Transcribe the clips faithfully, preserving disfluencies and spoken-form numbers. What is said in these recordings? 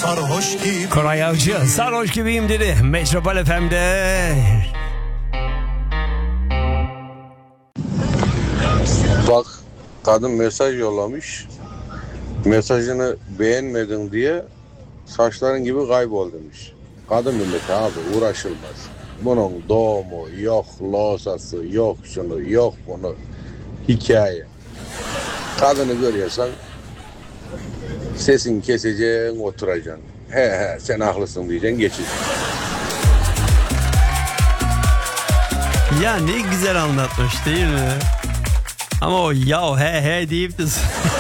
sarhoş gibi. Koray Avcı sarhoş gibiyim dedi Metropol F M'de. Bak, kadın mesaj yollamış. Mesajını beğenmedin diye saçların gibi kaybol demiş. Kadın milleti abi uğraşılmaz. Bunun doğumu yok, losası yok, şunu yok, bunu hikaye. Kadını görüyorsan sesini keseceksin, oturacaksın. He he sen haklısın diyeceksin, geçeceksin. Ya ne güzel anlatmış değil mi? Ama o ya he he deyip de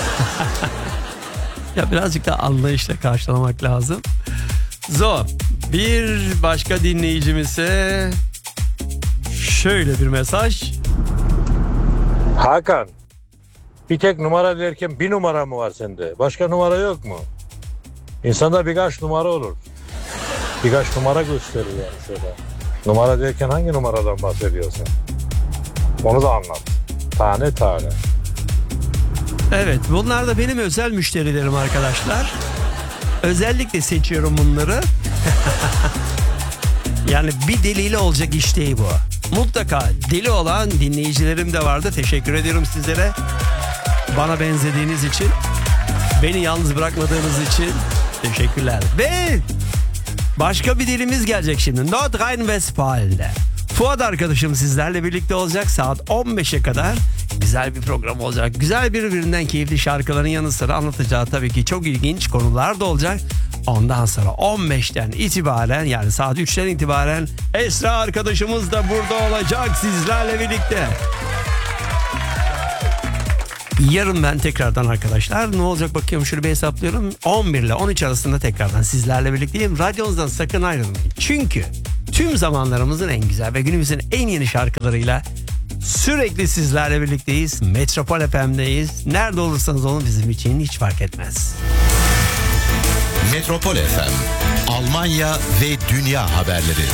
ya birazcık da anlayışla karşılamak lazım. Zor. Bir başka dinleyicimize şöyle bir mesaj. Hakan, bir tek numara derken bir numara mı var sende? Başka numara yok mu? İnsanda birkaç numara olur. Birkaç numara gösterir yani şöyle. Numara derken hangi numaradan bahsediyorsun? Onu da anlat. Tane tane. Evet, bunlar da benim özel müşterilerim arkadaşlar. Özellikle seçiyorum bunları. Yani bir deliyle olacak iş değil bu. Mutlaka deli olan dinleyicilerim de vardı. Teşekkür ediyorum sizlere. Bana benzediğiniz için, beni yalnız bırakmadığınız için teşekkürler. Ve başka bir dilimiz gelecek şimdi. Nordrhein-Westfalen'de. Fuat arkadaşım sizlerle birlikte olacak saat on beşe kadar. Güzel bir program olacak. Güzel birbirinden keyifli şarkıların yanı sıra anlatacağı tabii ki çok ilginç konular da olacak. Ondan sonra on beşten itibaren yani saat üçten itibaren Esra arkadaşımız da burada olacak sizlerle birlikte. Yarın ben tekrardan arkadaşlar ne olacak bakıyorum şöyle bir hesaplıyorum. on bir ile on üç arasında tekrardan sizlerle birlikteyim. Radyonuzdan sakın ayrılmayın. Çünkü tüm zamanlarımızın en güzel ve günümüzün en yeni şarkılarıyla sürekli sizlerle birlikteyiz. Metropol F M'deyiz. Nerede olursanız olun bizim için hiç fark etmez. Metropol F M, Almanya ve dünya haberleri.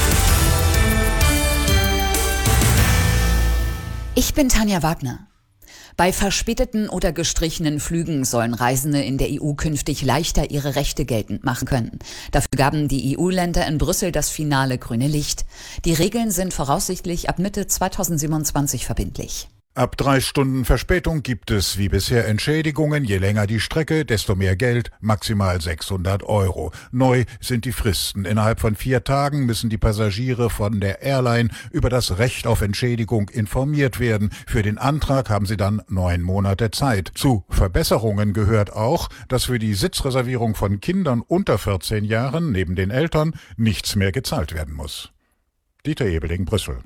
Ich bin Tanja Wagner. Bei verspäteten oder gestrichenen Flügen sollen Reisende in der E U künftig leichter ihre Rechte geltend machen können. Dafür gaben die E U-Länder in Brüssel das finale grüne Licht. Die Regeln sind voraussichtlich ab Mitte zweitausendsiebenundzwanzig verbindlich. Ab drei Stunden Verspätung gibt es wie bisher Entschädigungen. Je länger die Strecke, desto mehr Geld, maximal sechshundert Euro. Neu sind die Fristen. Innerhalb von vier Tagen müssen die Passagiere von der Airline über das Recht auf Entschädigung informiert werden. Für den Antrag haben sie dann neun Monate Zeit. Zu Verbesserungen gehört auch, dass für die Sitzreservierung von Kindern unter vierzehn Jahren neben den Eltern nichts mehr gezahlt werden muss. Dieter Ebeling, Brüssel.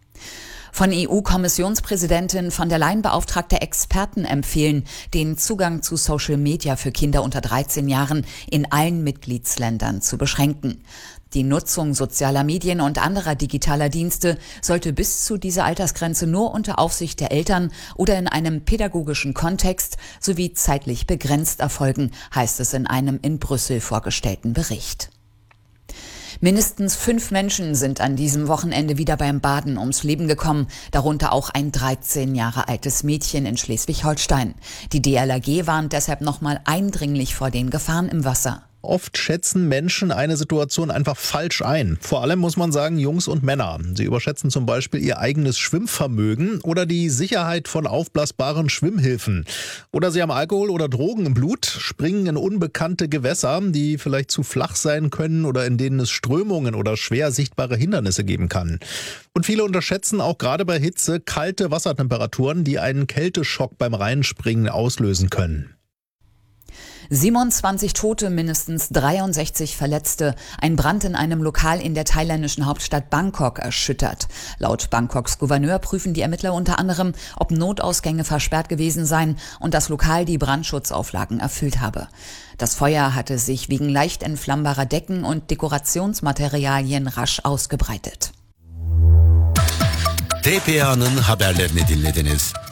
Von E U-Kommissionspräsidentin von der Leyen beauftragte Experten empfehlen, den Zugang zu Social Media für Kinder unter dreizehn Jahren in allen Mitgliedsländern zu beschränken. Die Nutzung sozialer Medien und anderer digitaler Dienste sollte bis zu dieser Altersgrenze nur unter Aufsicht der Eltern oder in einem pädagogischen Kontext sowie zeitlich begrenzt erfolgen, heißt es in einem in Brüssel vorgestellten Bericht. Mindestens fünf Menschen sind an diesem Wochenende wieder beim Baden ums Leben gekommen, darunter auch ein dreizehn Jahre altes Mädchen in Schleswig-Holstein. Die D L R G warnt deshalb nochmal eindringlich vor den Gefahren im Wasser. Oft schätzen Menschen eine Situation einfach falsch ein. Vor allem muss man sagen, Jungs und Männer. Sie überschätzen zum Beispiel ihr eigenes Schwimmvermögen oder die Sicherheit von aufblasbaren Schwimmhilfen. Oder sie haben Alkohol oder Drogen im Blut, springen in unbekannte Gewässer, die vielleicht zu flach sein können oder in denen es Strömungen oder schwer sichtbare Hindernisse geben kann. Und viele unterschätzen auch gerade bei Hitze kalte Wassertemperaturen, die einen Kälteschock beim Reinspringen auslösen können. siebenundzwanzig Tote, mindestens dreiundsechzig Verletzte. Ein Brand in einem Lokal in der thailändischen Hauptstadt Bangkok erschüttert. Laut Bangkoks Gouverneur prüfen die Ermittler unter anderem, ob Notausgänge versperrt gewesen seien und das Lokal die Brandschutzauflagen erfüllt habe. Das Feuer hatte sich wegen leicht entflammbarer Decken und Dekorationsmaterialien rasch ausgebreitet. T P A'nın haberlerini dinlediniz.